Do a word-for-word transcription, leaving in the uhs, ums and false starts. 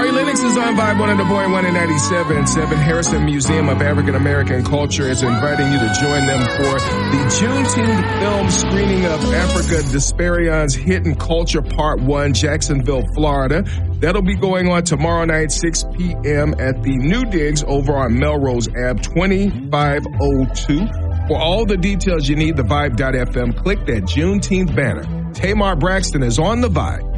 Ari Lennox is on Vibe one hundred point one and ninety-seven point seven. Harrison Museum of African American Culture is inviting you to join them for the Juneteenth film screening of Africa Desperion's Hidden Culture Part one, Jacksonville, Florida. That'll be going on tomorrow night, six p.m. at the New Digs over on Melrose Ave, twenty-five oh two. For all the details you need, the vibe dot f m, click that Juneteenth banner. Tamar Braxton is on the Vibe.